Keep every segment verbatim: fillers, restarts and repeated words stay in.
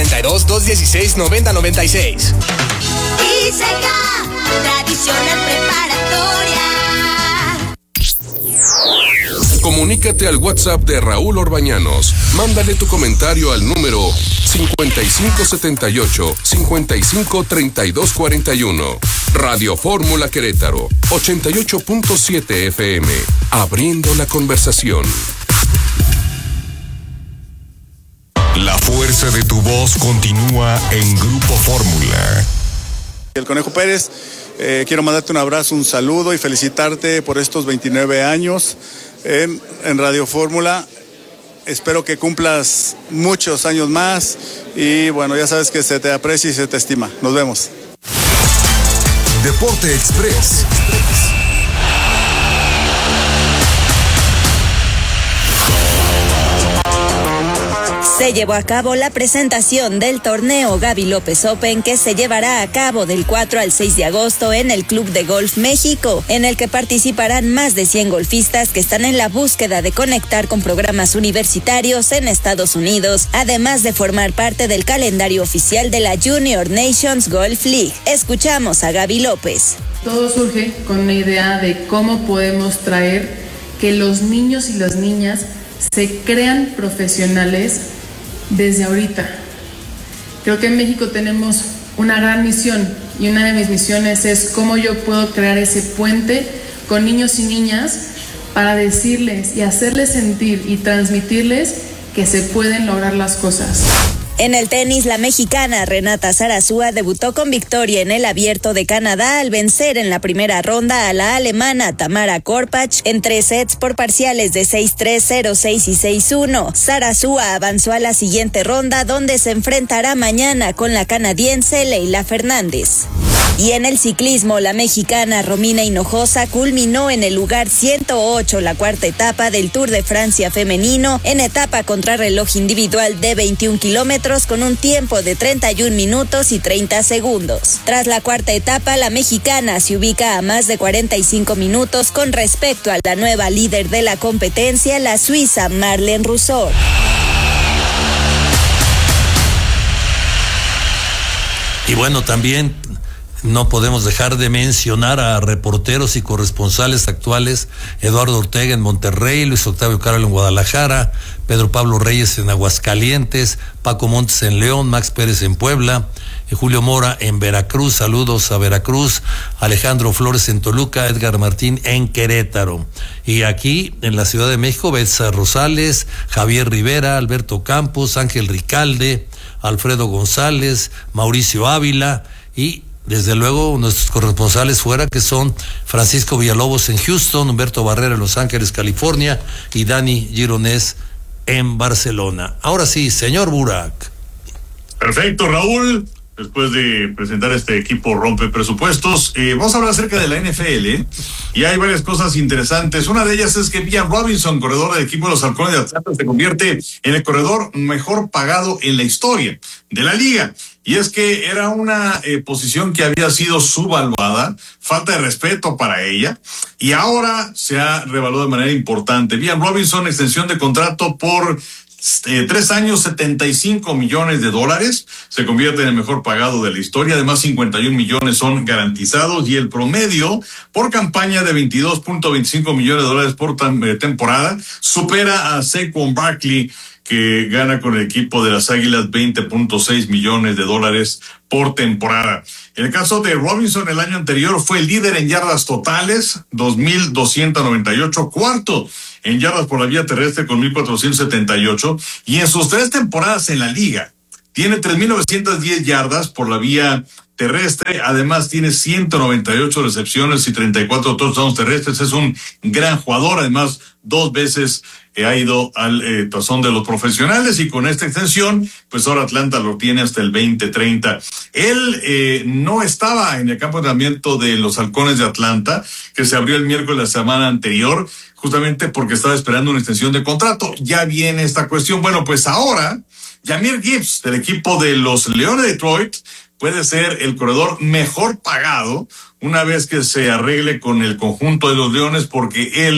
treinta y dos, doscientos dieciséis, noventa noventa y seis. Iseca, tradicional preparatoria. Comunícate al WhatsApp de Raúl Orbañanos. Mándale tu comentario al número cincuenta y cinco setenta y ocho, cincuenta y cinco treinta y dos cuarenta y uno. Radio Fórmula Querétaro, ochenta y ocho punto siete F M. Abriendo la conversación. La fuerza de tu voz continúa en Grupo Fórmula. El Conejo Pérez, eh, quiero mandarte un abrazo, un saludo y felicitarte por estos veintinueve años en, en Radio Fórmula. Espero que cumplas muchos años más y bueno, ya sabes que se te aprecia y se te estima. Nos vemos. Deporte Express. Se llevó a cabo la presentación del torneo Gaby López Open, que se llevará a cabo del cuatro al seis de agosto en el Club de Golf México, en el que participarán más de cien golfistas que están en la búsqueda de conectar con programas universitarios en Estados Unidos, además de formar parte del calendario oficial de la Junior Nations Golf League. Escuchamos a Gaby López. Todo surge con una idea de cómo podemos traer que los niños y las niñas se crean profesionales desde ahorita. Creo que en México tenemos una gran misión y una de mis misiones es cómo yo puedo crear ese puente con niños y niñas para decirles y hacerles sentir y transmitirles que se pueden lograr las cosas. En el tenis, la mexicana Renata Zarazúa debutó con victoria en el Abierto de Canadá al vencer en la primera ronda a la alemana Tamara Korpach en tres sets por parciales de seis tres, cero seis y seis uno. Zarazúa avanzó a la siguiente ronda, donde se enfrentará mañana con la canadiense Leila Fernández. Y en el ciclismo, la mexicana Romina Hinojosa culminó en el lugar ciento ocho la cuarta etapa del Tour de Francia femenino en etapa contrarreloj individual de veintiún kilómetros con un tiempo de treinta y un minutos y treinta segundos. Tras la cuarta etapa, la mexicana se ubica a más de cuarenta y cinco minutos con respecto a la nueva líder de la competencia, la suiza Marlene Rousseau. Y bueno, también no podemos dejar de mencionar a reporteros y corresponsales actuales: Eduardo Ortega en Monterrey, Luis Octavio Carol en Guadalajara, Pedro Pablo Reyes en Aguascalientes, Paco Montes en León, Max Pérez en Puebla, Julio Mora en Veracruz, saludos a Veracruz, Alejandro Flores en Toluca, Edgar Martín en Querétaro. Y aquí en la Ciudad de México, Betsa Rosales, Javier Rivera, Alberto Campos, Ángel Ricalde, Alfredo González, Mauricio Ávila y desde luego nuestros corresponsales fuera, que son Francisco Villalobos en Houston, Humberto Barrera en Los Ángeles, California, y Dani Gironés en Barcelona. Ahora sí, señor Burak. Perfecto, Raúl. Después de presentar este equipo rompe presupuestos, eh, vamos a hablar acerca de la N F L, ¿eh? Y hay varias cosas interesantes. Una de ellas es que Bijan Robinson, corredor del equipo de los Halcones de Atlanta, se convierte en el corredor mejor pagado en la historia de la liga. Y es que era una eh, posición que había sido subvaluada, falta de respeto para ella, y ahora se ha revaluado de manera importante. Bijan Robinson, extensión de contrato por Eh, tres años, setenta y cinco millones de dólares, se convierte en el mejor pagado de la historia. Además, cincuenta y un millones son garantizados y el promedio por campaña de veintidós punto veinticinco millones de dólares por tam- eh, temporada supera a Saquon Barkley, que gana con el equipo de las Águilas veinte punto seis millones de dólares por temporada. En el caso de Robinson, el año anterior fue el líder en yardas totales, dos mil doscientos noventa y ocho, cuarto en yardas por la vía terrestre con mil cuatrocientos setenta y ocho, y en sus tres temporadas en la liga tiene tres mil novecientos diez yardas por la vía terrestre. Además tiene ciento noventa y ocho recepciones y treinta y cuatro touchdowns terrestres. Es un gran jugador. Además, dos veces eh, ha ido al eh, tazón de los profesionales, y con esta extensión, pues ahora Atlanta lo tiene hasta el veinte treinta. Él eh, no estaba en el campo de entrenamiento de los Halcones de Atlanta, que se abrió el miércoles de la semana anterior, justamente porque estaba esperando una extensión de contrato. Ya viene esta cuestión. Bueno, pues ahora Jahmyr Gibbs, del equipo de los Leones de Detroit, puede ser el corredor mejor pagado una vez que se arregle con el conjunto de los Leones, porque él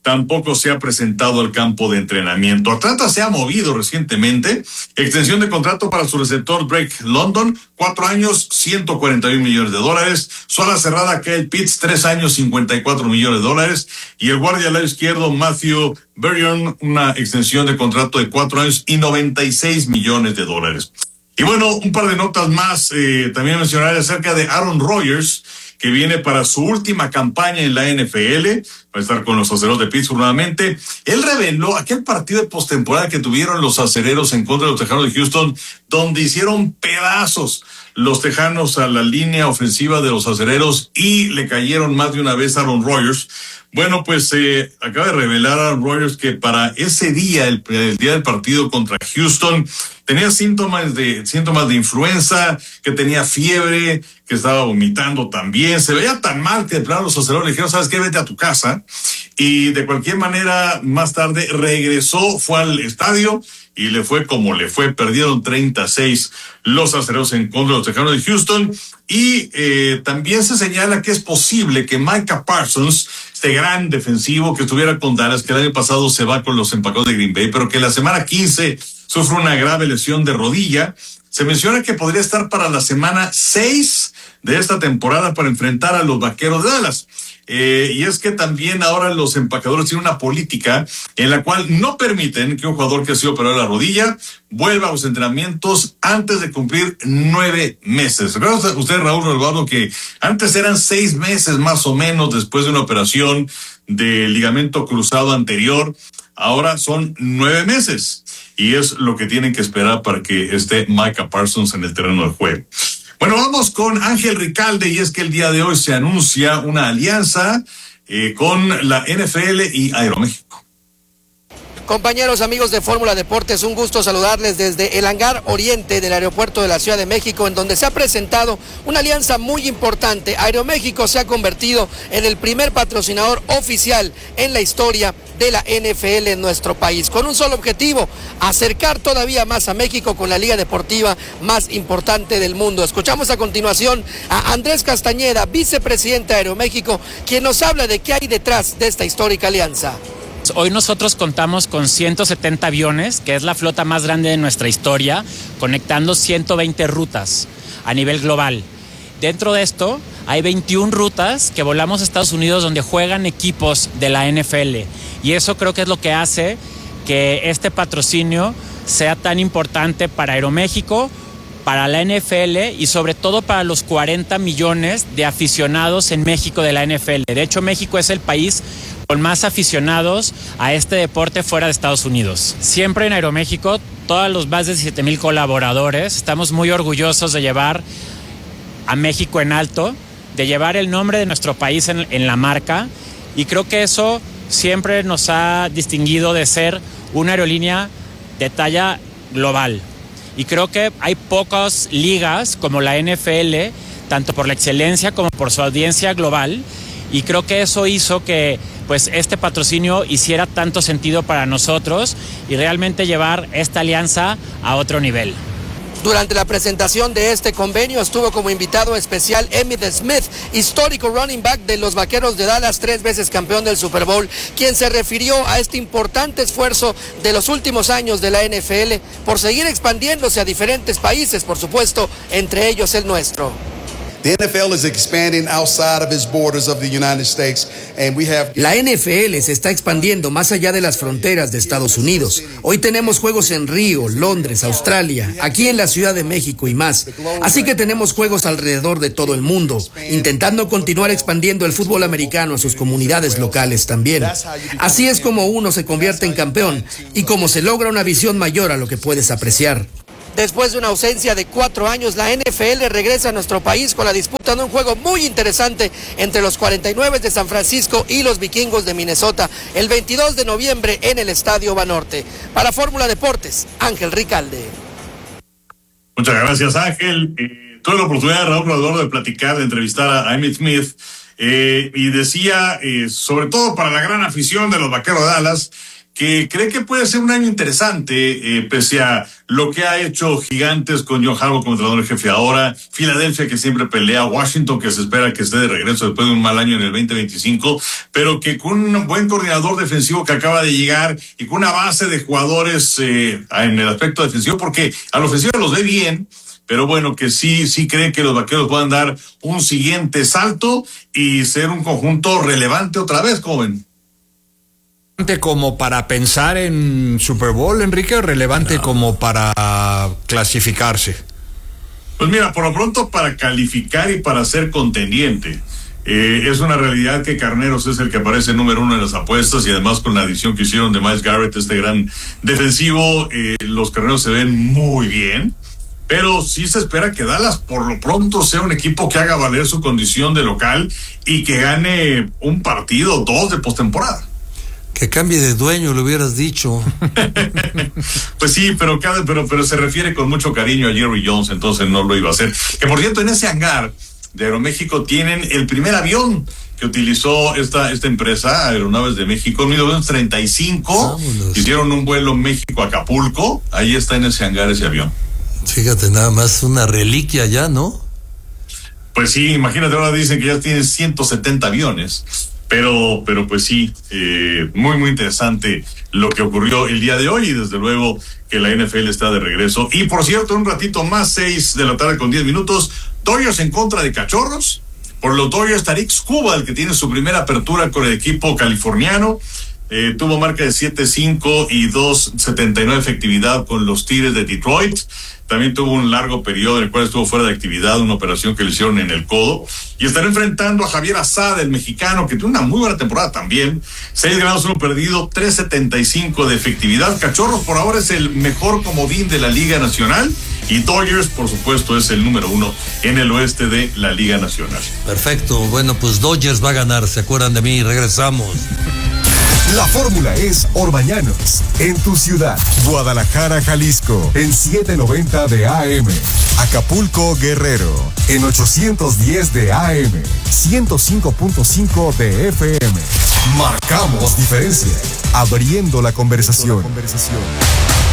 tampoco se ha presentado al campo de entrenamiento. Atlanta se ha movido recientemente. Extensión de contrato para su receptor Drake London, cuatro años, ciento cuarenta y un millones de dólares. Su ala cerrada Kyle Pitts, tres años, cincuenta y cuatro millones de dólares. Y el guardia al lado izquierdo Matthew Berrion, una extensión de contrato de cuatro años y noventa y seis millones de dólares. Y bueno, un par de notas más, eh, también mencionaré acerca de Aaron Rodgers, que viene para su última campaña en la N F L, va a estar con los Acereros de Pittsburgh nuevamente. Él reveló aquel partido de postemporada que tuvieron los Acereros en contra de los Tejanos de Houston, donde hicieron pedazos los Tejanos a la línea ofensiva de los Acereros y le cayeron más de una vez a Aaron Rodgers. Bueno, pues eh, acaba de revelar a Aaron Rodgers que para ese día, el, el día del partido contra Houston, tenía síntomas de síntomas de influenza, que tenía fiebre, que estaba vomitando también. Se veía tan mal que de plano los sacerdotes le dijeron, ¿sabes qué? Vete a tu casa. Y de cualquier manera, más tarde regresó, fue al estadio y le fue como le fue. Perdieron treinta a seis los sacerdotes en contra de los Tejanos de Houston. Y eh, también se señala que es posible que Micah Parsons, este gran defensivo que estuviera con Dallas, que el año pasado se va con los empacados de Green Bay, pero que la semana quince sufre una grave lesión de rodilla. Se menciona que podría estar para la semana seis de esta temporada para enfrentar a los Vaqueros de Dallas. Eh, y es que también ahora los empacadores tienen una política en la cual no permiten que un jugador que ha sido operado la rodilla vuelva a los entrenamientos antes de cumplir nueve meses. ¿Recuerda usted, Raúl Eduardo, que antes eran seis meses más o menos después de una operación de ligamento cruzado anterior? Ahora son nueve meses. Y es lo que tienen que esperar para que esté Micah Parsons en el terreno de juego. Bueno, vamos con Ángel Ricalde, y es que el día de hoy se anuncia una alianza eh, con la N F L y Aeroméxico. Compañeros, amigos de Fórmula Deportes, un gusto saludarles desde el hangar oriente del aeropuerto de la Ciudad de México, en donde se ha presentado una alianza muy importante. Aeroméxico se ha convertido en el primer patrocinador oficial en la historia de la N F L en nuestro país, con un solo objetivo: acercar todavía más a México con la liga deportiva más importante del mundo. Escuchamos a continuación a Andrés Castañeda, vicepresidente de Aeroméxico, quien nos habla de qué hay detrás de esta histórica alianza. Hoy nosotros contamos con ciento setenta aviones, que es la flota más grande de nuestra historia, conectando ciento veinte rutas a nivel global. Dentro de esto hay veintiuna rutas que volamos a Estados Unidos, donde juegan equipos de la N F L. Y eso creo que es lo que hace que este patrocinio sea tan importante para Aeroméxico, para la N F L y sobre todo para los cuarenta millones de aficionados en México de la N F L. De hecho, México es el país con más aficionados a este deporte fuera de Estados Unidos. Siempre en Aeroméxico, todos los más de diecisiete mil colaboradores, estamos muy orgullosos de llevar a México en alto, de llevar el nombre de nuestro país en, en la marca, y creo que eso siempre nos ha distinguido de ser una aerolínea de talla global. Y creo que hay pocas ligas como la N F L, tanto por la excelencia como por su audiencia global, y creo que eso hizo que pues este patrocinio hiciera tanto sentido para nosotros y realmente llevar esta alianza a otro nivel. Durante la presentación de este convenio estuvo como invitado especial Emmitt Smith, histórico running back de los Vaqueros de Dallas, tres veces campeón del Super Bowl, quien se refirió a este importante esfuerzo de los últimos años de la N F L por seguir expandiéndose a diferentes países, por supuesto, entre ellos el nuestro. The N F L is expanding outside of its borders of the United States, and we have... La N F L se está expandiendo más allá de las fronteras de Estados Unidos. Hoy tenemos juegos en Río, Londres, Australia, aquí en la Ciudad de México y más. Así que tenemos juegos alrededor de todo el mundo, intentando continuar expandiendo el fútbol americano a sus comunidades locales también. Así es como uno se convierte en campeón y como se logra una visión mayor a lo que puedes apreciar. Después de una ausencia de cuatro años, la N F L regresa a nuestro país con la disputa de un juego muy interesante entre los cuarenta y nueve de San Francisco y los Vikingos de Minnesota el veintidós de noviembre en el Estadio Banorte. Para Fórmula Deportes, Ángel Ricalde. Muchas gracias, Ángel. Eh, tuve la oportunidad, Raúl Eduardo, de platicar, de entrevistar a Emmitt Smith, eh, y decía, eh, sobre todo para la gran afición de los Vaqueros de Dallas, que cree que puede ser un año interesante, eh, pese a lo que ha hecho Gigantes con John Harbaugh como entrenador jefe ahora, Filadelfia que siempre pelea, Washington que se espera que esté de regreso después de un mal año en el veinte veinticinco, pero que con un buen coordinador defensivo que acaba de llegar y con una base de jugadores eh, en el aspecto defensivo, porque a la ofensiva los ve bien, pero bueno, que sí, sí cree que los Vaqueros puedan dar un siguiente salto y ser un conjunto relevante otra vez, ¿cómo ven? Como para pensar en Super Bowl, Enrique, o relevante no. como para clasificarse. Pues mira, por lo pronto para calificar y para ser contendiente. Eh, es una realidad que Carneros es el que aparece número uno en las apuestas y además con la adición que hicieron de Myles Garrett, este gran defensivo, eh, los Carneros se ven muy bien. Pero sí se espera que Dallas por lo pronto sea un equipo que haga valer su condición de local y que gane un partido o dos de postemporada. Que cambie de dueño, le hubieras dicho. Pues sí, pero, pero, pero se refiere con mucho cariño a Jerry Jones, entonces no lo iba a hacer. Que por cierto, en ese hangar de Aeroméxico tienen el primer avión que utilizó esta, esta empresa, Aeronaves de México, en mil novecientos treinta y cinco. Vámonos. Hicieron un vuelo México-Acapulco, ahí está en ese hangar ese avión. Fíjate, nada más una reliquia ya, ¿no? Pues sí, imagínate, ahora dicen que ya tienen ciento setenta aviones. Pero, pero pues sí, eh, muy, muy interesante lo que ocurrió el día de hoy y desde luego que la N F L está de regreso. Y por cierto, un ratito más, seis de la tarde con diez minutos, Dodgers en contra de Cachorros. Por los Dodgers, Tarik Skubal, que tiene su primera apertura con el equipo californiano, eh, tuvo marca de siete cinco y dos setenta y nueve efectividad con los Tigres de Detroit. También tuvo un largo periodo en el cual estuvo fuera de actividad, una operación que le hicieron en el codo. Y estará enfrentando a Javier Azad, el mexicano, que tuvo una muy buena temporada también. Seis ganados, uno perdido, tres setenta y cinco de efectividad. Cachorros por ahora es el mejor comodín de la Liga Nacional. Y Dodgers, por supuesto, es el número uno en el oeste de la Liga Nacional. Perfecto. Bueno, pues Dodgers va a ganar. ¿Se acuerdan de mí? Regresamos. La fórmula es Orbañanos, en tu ciudad. Guadalajara, Jalisco, en setecientos noventa de A M. Acapulco, Guerrero, en ochocientos diez de A M. ciento cinco punto cinco de F M. Marcamos diferencia, abriendo la conversación.